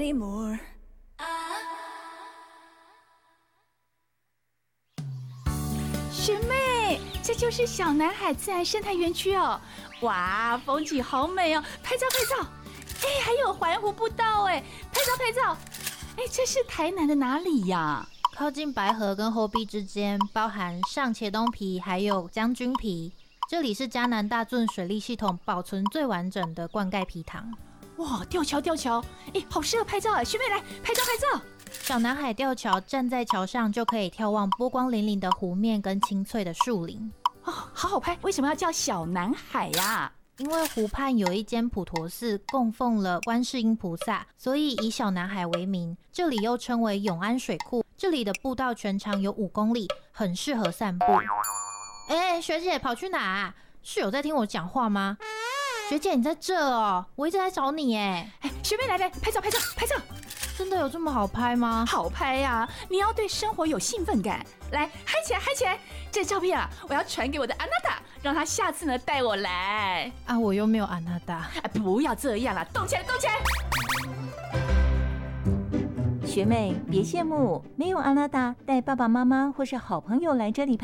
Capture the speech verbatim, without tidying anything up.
anymore。学妹，这就是小南海自然生态园区哦！哇，风景好美哦，拍照拍照！哎，还有环湖步道哎，拍照拍照！哎，这是台南的哪里呀？ 靠近白河跟后壁之间，包含上茄东皮还有将军皮。这里是嘉南大圳水利系统保存最完整的灌溉皮塘。 哇，吊桥吊桥，哎，好适合拍照啊！学妹来拍照拍照。 小南海吊桥，站在桥上就可以眺望波光粼粼的湖面跟青翠的树林。 哦，好好拍！为什么要叫小南海呀、啊？ 因为湖畔有一间普陀寺，供奉了观世音菩萨，所以以小南海为名。这里又称为永安水库，这里的步道全长有五公里，很适合散步。哎、欸，学姐跑去哪、啊？是有在听我讲话吗？学姐你在这哦，我一直在找你哎。 哎，学妹来来，拍照拍照拍照！ 真的有这么好拍吗？ 好拍呀、啊！你要对生活有兴奋感，来嗨起来嗨起来！这照片啊，我要传给我的安娜达，让她下次呢带我来。 啊，我又没有安娜达。 啊，不要这样啦，动起来动起来！ 学妹别羡慕，没有安娜达带爸爸妈妈或是好朋友来这里拍。